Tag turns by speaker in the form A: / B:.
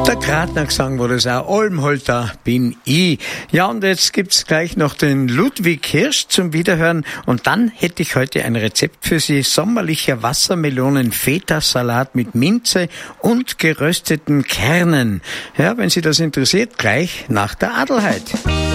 A: Der Gratner gesang wurde es auch, Olmholter bin ich. Ja, und jetzt gibt's gleich noch den Ludwig Hirsch zum Wiederhören. Und dann hätte ich heute ein Rezept für Sie. Sommerlicher Wassermelonen-Feta-Salat mit Minze und gerösteten Kernen. Ja, wenn Sie das interessiert, gleich nach der Adelheid.